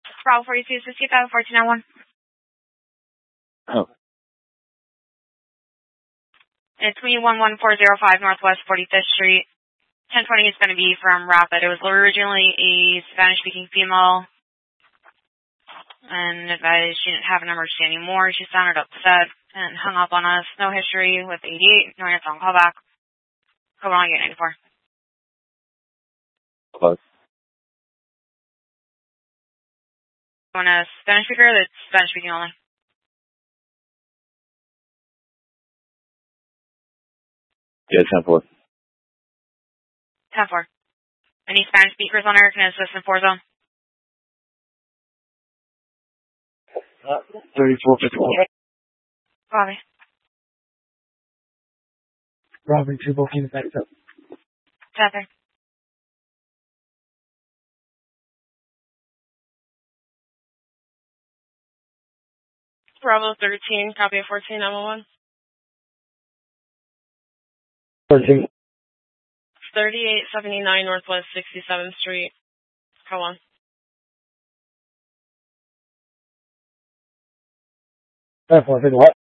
Bravo 42, 1491. Oh. It's me 11405 Northwest 45th Street. 1020 is going to be from Rapid. It was originally a Spanish-speaking female, and advised she didn't have an emergency anymore. She sounded upset and hung up on us. No history with 88. No answer on callback. Code on unit 94. Close. On a Spanish speaker, that's Spanish speaking only. Yeah, 10-4. 10-4. Any Spanish speakers on there can assist in 4 zone? 3451. Copy. Robin 2 booking back up. Tether. Bravo 13, copy of 14, 13. 3879 Northwest 67th Street. Go on. What?